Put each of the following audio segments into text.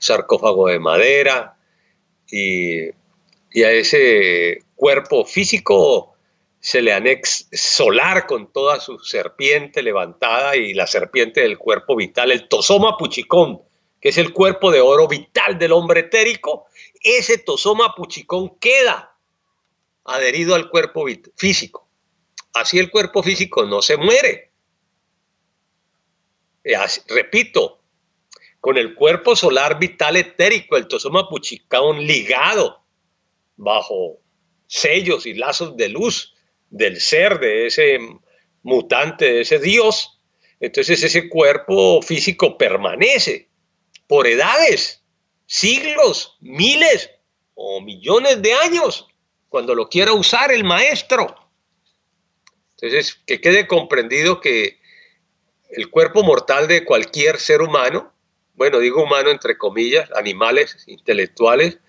sarcófago de madera, y a ese cuerpo físico se le anexa solar con toda su serpiente levantada y la serpiente del cuerpo vital, el tosoma puchicón, que es el cuerpo de oro vital del hombre etérico. Ese tosoma puchicón queda adherido al cuerpo físico. Así el cuerpo físico no se muere. Repito, con el cuerpo solar vital etérico, el tosoma puchicón ligado bajo sellos y lazos de luz del ser, de ese mutante, de ese Dios, entonces ese cuerpo físico permanece por edades, siglos, miles o millones de años, cuando lo quiera usar el maestro. Entonces, que quede comprendido que el cuerpo mortal de cualquier ser humano, bueno, digo humano entre comillas, animales, intelectuales,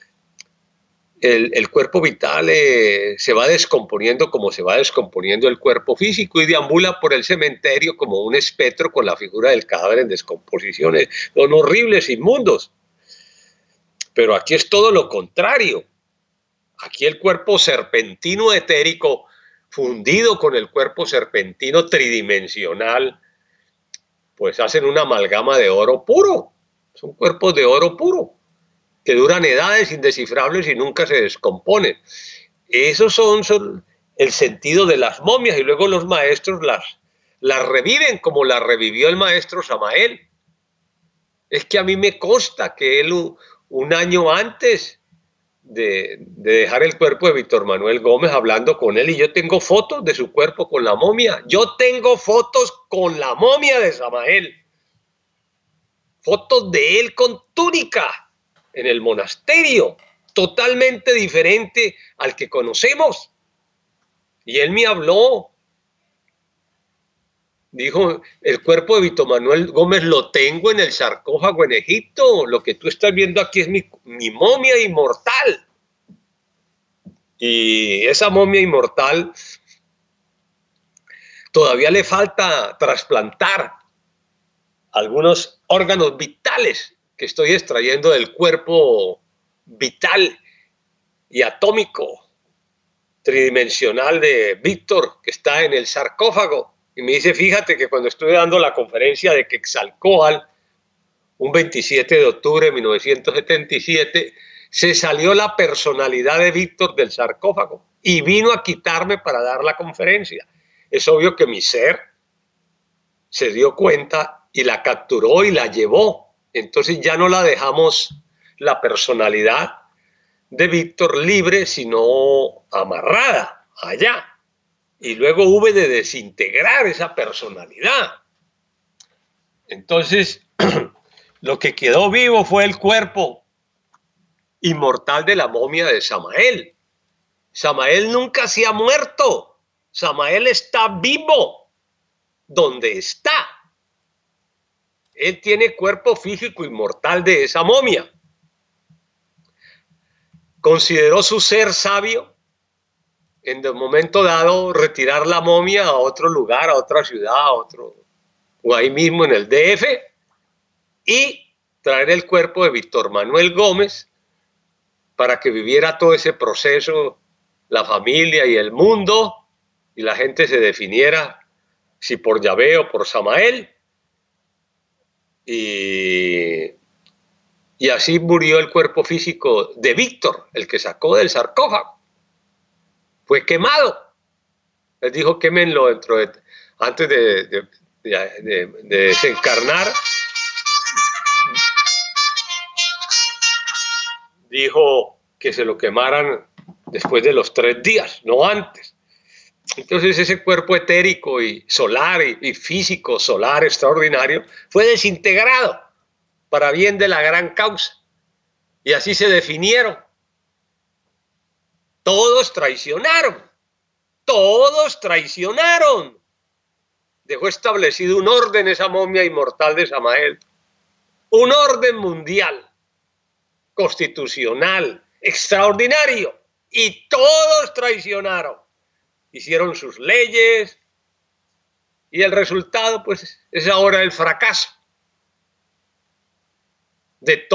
el cuerpo vital se va descomponiendo como se va descomponiendo el cuerpo físico y deambula por el cementerio como un espectro con la figura del cadáver en descomposiciones. Son horribles, inmundos. Pero aquí es todo lo contrario. Aquí el cuerpo serpentino etérico fundido con el cuerpo serpentino tridimensional, pues hacen una amalgama de oro puro. Son cuerpos de oro puro, que duran edades indescifrables y nunca se descomponen. Esos son el sentido de las momias, y luego los maestros las reviven como las revivió el maestro Samael. Es que a mí me consta que él un año antes de dejar el cuerpo de Víctor Manuel Gómez, hablando con él, y yo tengo fotos de su cuerpo con la momia. Yo tengo fotos con la momia de Samael. Fotos de él con túnica en el monasterio, totalmente diferente al que conocemos. Y él me habló, dijo, el cuerpo de Víctor Manuel Gómez lo tengo en el sarcófago en Egipto, lo que tú estás viendo aquí es mi momia inmortal. Y esa momia inmortal todavía le falta trasplantar algunos órganos vitales que estoy extrayendo del cuerpo vital y atómico tridimensional de Víctor, que está en el sarcófago. Y me dice, fíjate que cuando estuve dando la conferencia de Quetzalcóatl, un 27 de octubre de 1977, se salió la personalidad de Víctor del sarcófago y vino a quitarme para dar la conferencia. Es obvio que mi ser se dio cuenta y la capturó y la llevó. Entonces ya no la dejamos la personalidad de Víctor libre, sino amarrada allá. Y luego hube de desintegrar esa personalidad. Entonces, lo que quedó vivo fue el cuerpo inmortal de la momia de Samael. Samael nunca se ha muerto. Samael está vivo donde está. Él tiene cuerpo físico inmortal de esa momia. Consideró su ser sabio en el momento dado retirar la momia a otro lugar, a otra ciudad, o ahí mismo en el DF, y traer el cuerpo de Víctor Manuel Gómez para que viviera todo ese proceso, la familia y el mundo, y la gente se definiera si por Yahvé o por Samael. Y así murió el cuerpo físico de Víctor, el que sacó del sarcófago. Fue quemado. Él dijo, quémenlo antes de desencarnar. Dijo que se lo quemaran después de los 3 días, no antes. Entonces ese cuerpo etérico y solar y físico solar extraordinario fue desintegrado para bien de la gran causa. Y así se definieron. Todos traicionaron. Todos traicionaron. Dejó establecido un orden esa momia inmortal de Samael. Un orden mundial, constitucional, extraordinario. Y todos traicionaron. Hicieron sus leyes. Y el resultado, pues, es ahora el fracaso de